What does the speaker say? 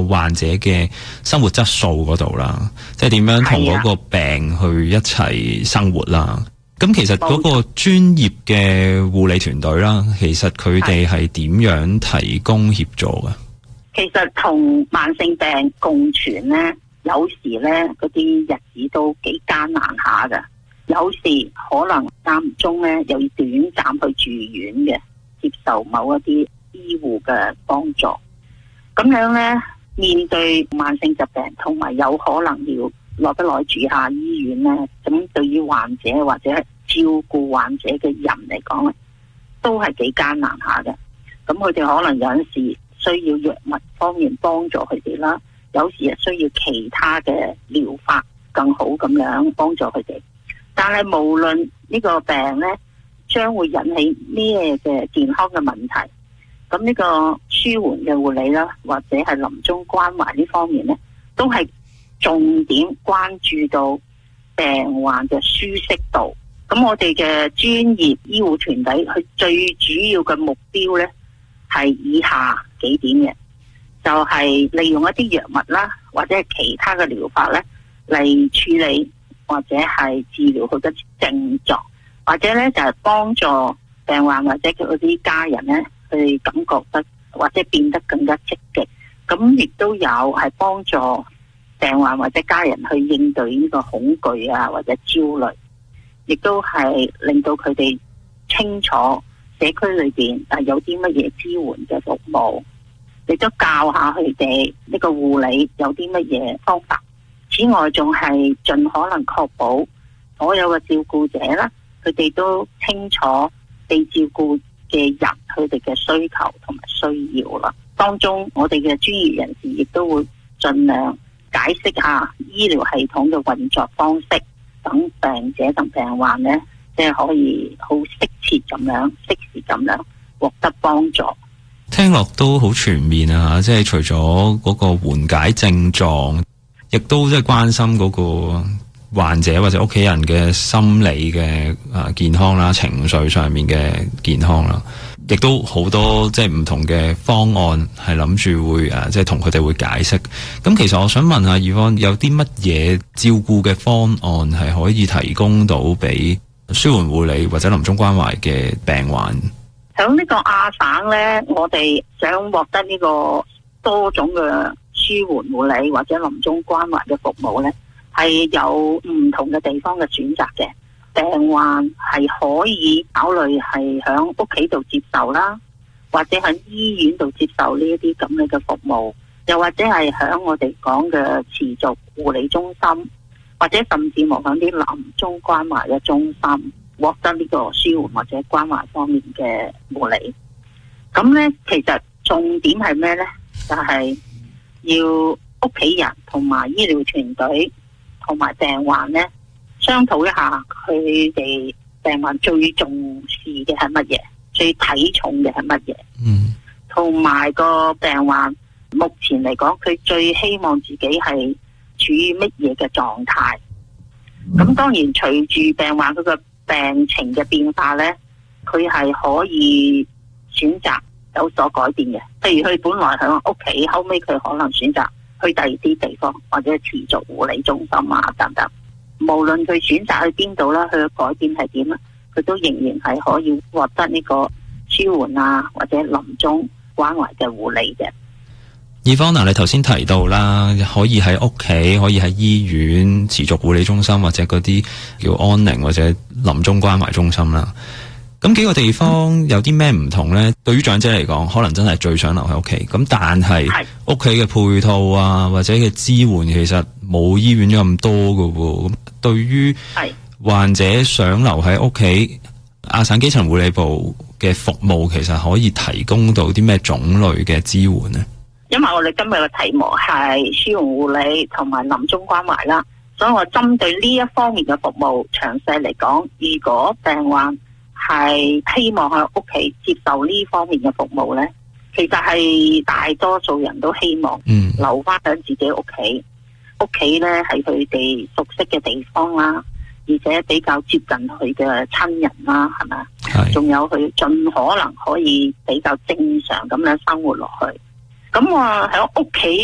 患者嘅生活質素嗰度啦，即係點樣同嗰個病去一齊生活啦。咁其實嗰個專業嘅護理團隊啦，其實佢哋係點樣提供協助嘅？ 其實同慢性病共存呢，有時呢嗰啲日子都幾艱難下㗎。有時可能間唔中呢又要短暫去住院嘅，接受某一啲醫護嘅幫助。咁樣呢，面對慢性疾病同埋有可能要耐不耐住下醫院呢，咁對於患者或者照顧患者嘅人嚟講咧，都係幾艱難下嘅。咁佢哋可能有陣時需要藥物方面幫助佢哋啦，有時係需要其他嘅療法更好咁樣幫助佢哋。但係無論呢個病呢將會引起咩嘅健康嘅問題，咁呢個舒緩嘅護理啦，或者係臨終關懷呢方面呢，都係重點關注到病患嘅舒適度。咁我哋嘅專業醫護團隊，佢最主要嘅目標呢係以下幾點嘅，就係利用一啲藥物啦，或者係其他嘅療法呢嚟處理或者係治療佢嘅症狀，或者呢就係幫助病患或者佢啲家人呢去感覺得或者變得更加積極。咁亦都有係幫助病患或者家人去應對呢個恐懼啊或者焦慮，亦都係令到佢哋清楚社區裏邊有啲乜嘢支援嘅服務，亦都教下佢哋呢個護理有啲乜嘢方法。此外，仲係盡可能確保所有嘅照顧者啦，佢哋都清楚被照顧嘅人佢哋嘅需求同埋需要啦。當中我哋嘅專業人士亦都會盡量解釋下醫療系統嘅運作方式，等病者同病患呢，即係可以好適切咁樣、適時咁樣獲得幫助。 聽落都好全面啊！即係除咗嗰個緩解症狀，亦都即係關心嗰個患者或者屋企人嘅心理嘅健康啦、情緒上面嘅健康啦，亦都好多即係唔同嘅方案係諗住會即係同佢哋會解釋。咁其實我想問下Yvonne，有啲乜嘢照顧嘅方案係可以提供到俾舒緩護理或者臨終關懷嘅病患？ 響呢個亞省呢，我哋想獲得呢個多種嘅舒緩護理或者臨終關懷嘅服務呢，係有唔同嘅地方嘅選擇嘅。病患係可以考慮係響屋企度接受啦，或者喺醫院度接受呢一啲咁樣嘅服務，又或者係響我哋講嘅持續護理中心，或者甚至乎響啲臨終關懷嘅中心獲得呢個舒緩或者關懷方面嘅護理。咁呢，其實重點係咩呢？就係要屋企人同埋醫療團隊同埋病患呢，商討一下佢哋病患最重視嘅係乜嘢，最睇重嘅係乜嘢。同埋個病患目前嚟講，佢最希望自己係處於乜嘢嘅狀態。咁當然隨住病患佢個病情嘅變化呢，佢係可以選擇有所改變嘅。譬如佢本來喺屋企，後尾佢可能選擇去第二啲地方，或者持續護理中心啊等等。無論佢選擇去邊度啦，佢嘅改變係點啦，佢都仍然係可以獲得呢個舒緩啊或者臨終關懷嘅護理嘅。 Yvonne，你頭先提到啦，可以喺屋企，可以喺醫院持續護理中心，或者嗰啲叫安寧或者臨終關懷中心啦。咁幾個地方有啲咩唔同呢？對於長者嚟講，可能真係最想留喺屋企。咁但係屋企嘅配套啊，或者嘅支援，其實冇醫院咁多㗎喎。咁對於患者想留喺屋企，亞省基層護理部嘅服務其實可以提供到啲咩種類嘅支援呢？ 因為我哋今日嘅題目係舒緩護理同埋臨終關懷啦，所以我針對呢一方面嘅服務詳細嚟講，如果病患係希望喺屋企接受呢方面嘅服務呢，其實係大多數人都希望留翻喺自己屋企。屋企呢係佢哋熟悉嘅地方啦，而且比較接近佢嘅親人啦，係咪？仲有佢盡可能可以比較正常咁樣生活落去。咁我喺屋企